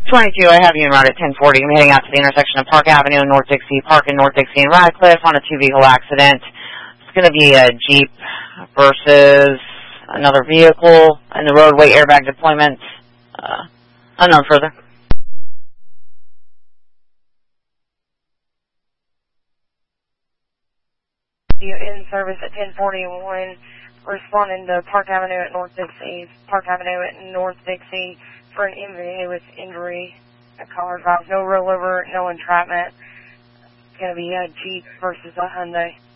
22, I have you en route at 1040. I'm heading out to the intersection of Park Avenue and North Dixie. Park in North Dixie and Radcliffe on a two-vehicle accident. It's going to be a Jeep versus another vehicle and the roadway airbag deployment. Unknown further. You in service at 1041, responding to Park Avenue at North Dixie. Park Avenue at North Dixie for an involuntary injury. A car drives, no rollover, no entrapment. It's going to be a Jeep versus a Hyundai.